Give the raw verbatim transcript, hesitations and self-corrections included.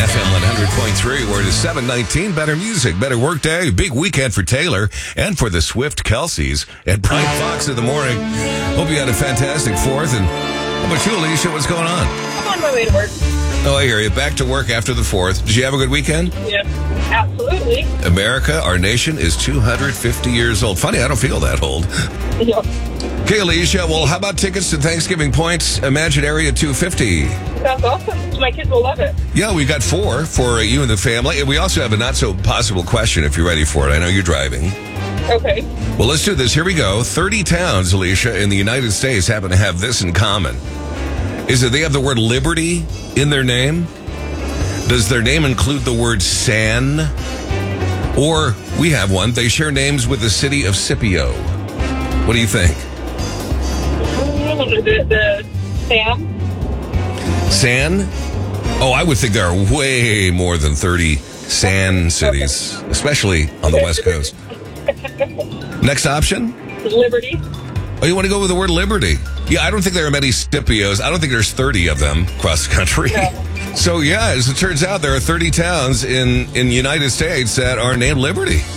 F M one hundred point three, where it is seven nineteen. Better music, better work day. Big weekend for Taylor and for the Swift Kelseys at Brian Fox in the morning. Hope you had a fantastic fourth. And how about you, Alicia? What's going on? I'm on my way to work. Oh, I hear you. Back to work after the fourth. Did you have a good weekend? Yep, absolutely. America, our nation, is two hundred fifty years old. Funny, I don't feel that old. Yep. Okay, Alicia, well, how about tickets to Thanksgiving Points Imagine Area two fifty? Sounds awesome. My kids will love it. Yeah, we got four for uh, you and the family. And we also have a not-so-possible question if you're ready for it. I know you're driving. Okay. Well, let's do this. Here we go. thirty towns, Alicia, in the United States happen to have this in common. Is that they have the word liberty in their name? Does their name include the word San? Or, we have one, they share names with the city of Scipio. What do you think? The, the Sam? San? Oh, I would think there are way more than thirty San cities, especially on the West Coast. Next option? Liberty. Oh, you want to go with the word liberty? Yeah, I don't think there are many Scipios. I don't think there's thirty of them across the country. No. So, yeah, as it turns out, there are thirty towns in in the United States that are named Liberty.